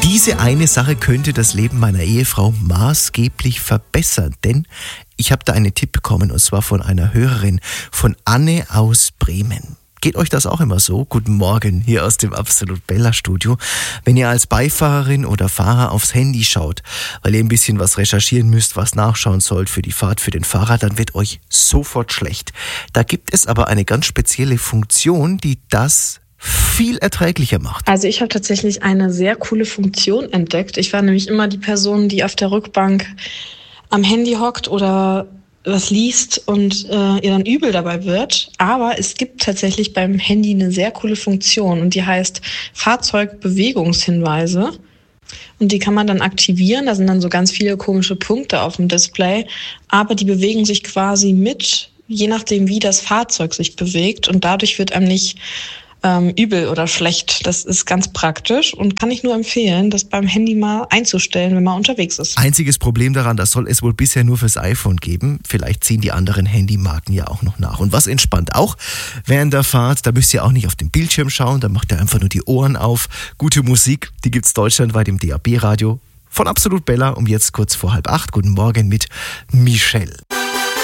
Diese eine Sache könnte das Leben meiner Ehefrau maßgeblich verbessern, denn ich habe da einen Tipp bekommen, und zwar von einer Hörerin, von Anne aus Bremen. Geht euch das auch immer so? Guten Morgen hier aus dem Absolut Bella Studio. Wenn ihr als Beifahrerin oder Fahrer aufs Handy schaut, weil ihr ein bisschen was recherchieren müsst, was nachschauen sollt für die Fahrt, für den Fahrer, dann wird euch sofort schlecht. Da gibt es aber eine ganz spezielle Funktion, die das viel erträglicher macht. Also ich habe tatsächlich eine sehr coole Funktion entdeckt. Ich war nämlich immer die Person, die auf der Rückbank am Handy hockt oder was liest und ihr dann übel dabei wird. Aber es gibt tatsächlich beim Handy eine sehr coole Funktion und die heißt Fahrzeugbewegungshinweise. Und die kann man dann aktivieren. Da sind dann so ganz viele komische Punkte auf dem Display. Aber die bewegen sich quasi mit, je nachdem wie das Fahrzeug sich bewegt. Und dadurch wird einem nicht übel oder schlecht. Das ist ganz praktisch und kann ich nur empfehlen, das beim Handy mal einzustellen, wenn man unterwegs ist. Einziges Problem daran, das soll es wohl bisher nur fürs iPhone geben. Vielleicht ziehen die anderen Handymarken ja auch noch nach. Und was entspannt auch während der Fahrt, da müsst ihr auch nicht auf den Bildschirm schauen, da macht ihr einfach nur die Ohren auf. Gute Musik, die gibt's deutschlandweit im DAB-Radio. Von Absolut Bella um jetzt kurz vor 7:30. Guten Morgen mit Michelle.